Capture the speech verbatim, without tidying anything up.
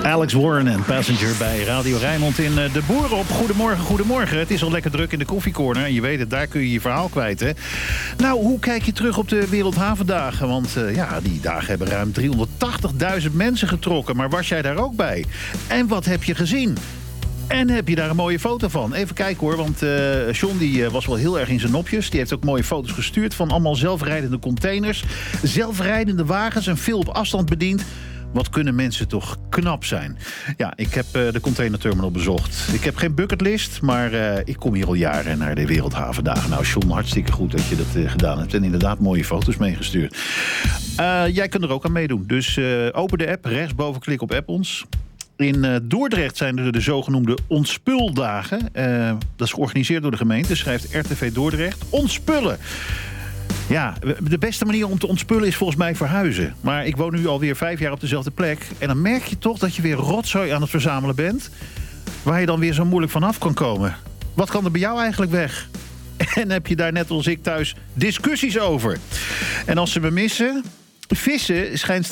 Alex Warren en Passenger bij Radio Rijnmond in De Boeren op. Goedemorgen, goedemorgen. Het is al lekker druk in de koffiecorner. En je weet het, daar kun je je verhaal kwijt, hè? Nou, hoe kijk je terug op de Wereldhavendagen? Want uh, ja, die dagen hebben ruim driehonderdtachtigduizend mensen getrokken. Maar was jij daar ook bij? En wat heb je gezien? En heb je daar een mooie foto van? Even kijken hoor, want uh, John die, uh, was wel heel erg in zijn nopjes. Die heeft ook mooie foto's gestuurd van allemaal zelfrijdende containers. Zelfrijdende wagens en veel op afstand bediend. Wat kunnen mensen toch knap zijn. Ja, ik heb uh, de containerterminal bezocht. Ik heb geen bucketlist, maar uh, ik kom hier al jaren naar de Wereldhavendagen. Nou, John, hartstikke goed dat je dat uh, gedaan hebt. En inderdaad mooie foto's meegestuurd. Uh, jij kunt er ook aan meedoen. Dus uh, open de app, rechtsboven klik op app ons. In uh, Dordrecht zijn er de zogenoemde ontspuldagen. Uh, dat is georganiseerd door de gemeente, schrijft R T V Dordrecht. Ontspullen. Ja, de beste manier om te ontspullen is volgens mij verhuizen. Maar ik woon nu alweer vijf jaar op dezelfde plek. En dan merk je toch dat je weer rotzooi aan het verzamelen bent. Waar je dan weer zo moeilijk vanaf kan komen. Wat kan er bij jou eigenlijk weg? En heb je daar net als ik thuis discussies over? En als ze me missen... Vissen schijnt